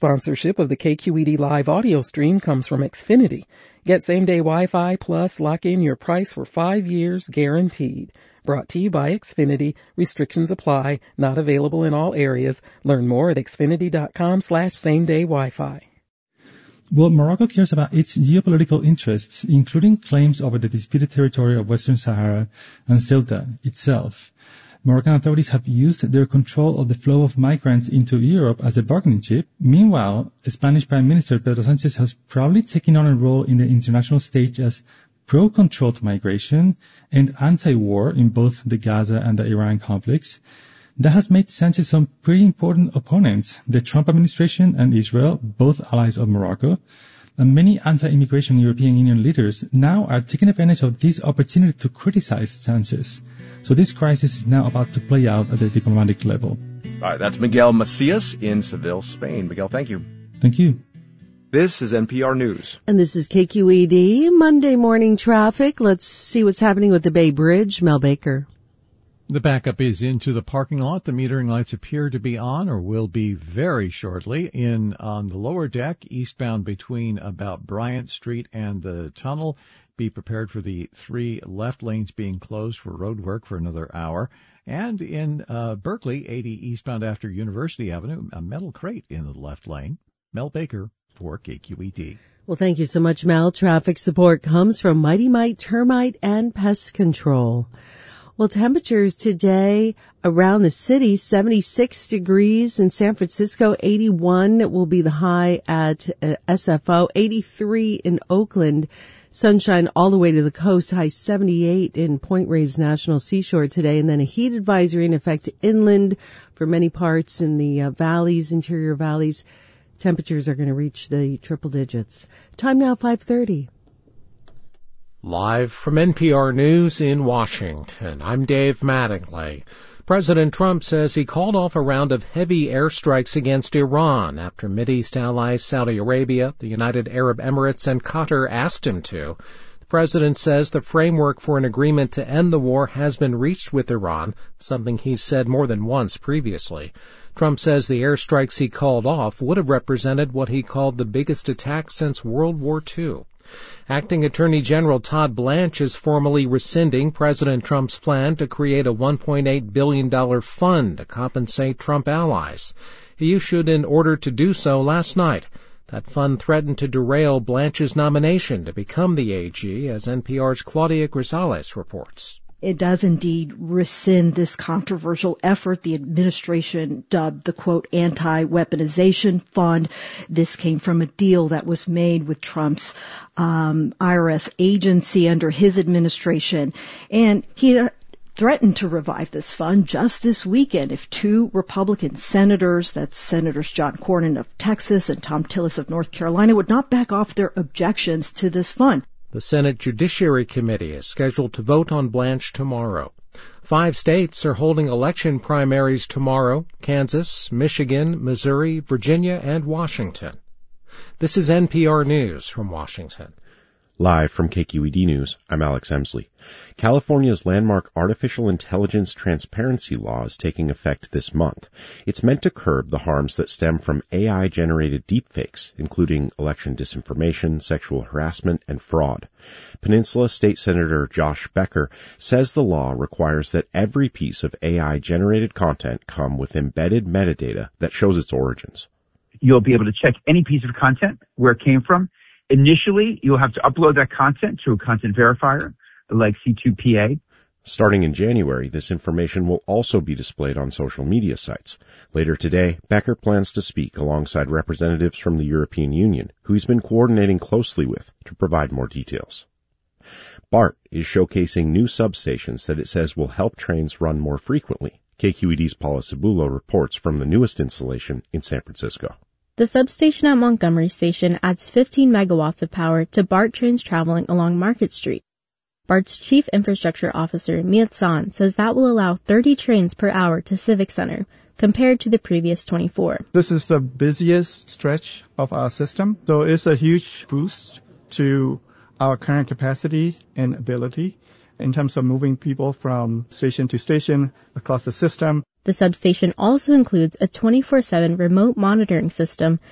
Sponsorship of the KQED live audio stream comes from Xfinity. Get same-day Wi-Fi plus lock in your price for 5 years guaranteed. Brought to you by Xfinity. Restrictions apply. Not available in all areas. Learn more at xfinity.com/same-day Wi-Fi. Well, Morocco cares about its geopolitical interests, including claims over the disputed territory of Western Sahara and Ceuta itself. Moroccan authorities have used their control of the flow of migrants into Europe as a bargaining chip. Meanwhile, Spanish Prime Minister Pedro Sánchez has proudly taken on a role in the international stage as pro-controlled migration and anti-war in both the Gaza and the Iran conflicts. That has made Sánchez some pretty important opponents, the Trump administration and Israel, both allies of Morocco. And many anti-immigration European Union leaders now are taking advantage of this opportunity to criticize Sánchez. So this crisis is now about to play out at the diplomatic level. All right, that's Miguel Macias in Seville, Spain. Miguel, thank you. Thank you. This is NPR News. And this is KQED, Monday morning traffic. Let's see what's happening with the Bay Bridge. Mel Baker. The backup is into the parking lot. The metering lights appear to be on or will be very shortly. On the lower deck, eastbound between about Bryant Street and the tunnel. Be prepared for the 3 left lanes being closed for road work for another hour. And in Berkeley, 80 eastbound after University Avenue, a metal crate in the left lane. Mel Baker for KQED. Well, thank you so much, Mel. Traffic support comes from Mighty Mite Termite and Pest Control. Well, temperatures today around the city, 76 degrees in San Francisco, 81 will be the high at SFO, 83 in Oakland, sunshine all the way to the coast, high 78 in Point Reyes National Seashore today, and then a heat advisory in effect inland for many parts in the valleys, interior valleys. Temperatures are going to reach the triple digits. Time now, 5:30. Live from NPR News in Washington, I'm Dave Mattingly. President Trump says he called off a round of heavy airstrikes against Iran after Mideast allies Saudi Arabia, the United Arab Emirates, and Qatar asked him to. The president says the framework for an agreement to end the war has been reached with Iran, something he's said more than once previously. Trump says the airstrikes he called off would have represented what he called the biggest attack since World War II. Acting Attorney General Todd Blanche is formally rescinding President Trump's plan to create a $1.8 billion fund to compensate Trump allies. He issued an order to do so last night. That fund threatened to derail Blanche's nomination to become the AG, as NPR's Claudia Grisales reports. It does indeed rescind this controversial effort the administration dubbed the, quote, anti-weaponization fund. This came from a deal that was made with Trump's IRS agency under his administration. And he threatened to revive this fund just this weekend if 2 Republican senators, that's Senators John Cornyn of Texas and Thom Tillis of North Carolina, would not back off their objections to this fund. The Senate Judiciary Committee is scheduled to vote on Blanche tomorrow. 5 states are holding election primaries tomorrow: Kansas, Michigan, Missouri, Virginia, and Washington. This is NPR News from Washington. Live from KQED News, I'm Alex Emsley. California's landmark artificial intelligence transparency law is taking effect this month. It's meant to curb the harms that stem from AI-generated deepfakes, including election disinformation, sexual harassment, and fraud. Peninsula State Senator Josh Becker says the law requires that every piece of AI-generated content come with embedded metadata that shows its origins. You'll be able to check any piece of content, where it came from. Initially, you'll have to upload that content to a content verifier, like C2PA. Starting in January, this information will also be displayed on social media sites. Later today, Becker plans to speak alongside representatives from the European Union, who he's been coordinating closely with to provide more details. BART is showcasing new substations that it says will help trains run more frequently. KQED's Paula Cebulo reports from the newest installation in San Francisco. The substation at Montgomery Station adds 15 megawatts of power to BART trains traveling along Market Street. BART's Chief Infrastructure Officer, Mia Tsan, says that will allow 30 trains per hour to Civic Center, compared to the previous 24. This is the busiest stretch of our system, so it's a huge boost to our current capacity and ability in terms of moving people from station to station across the system. The substation also includes a 24/7 remote monitoring system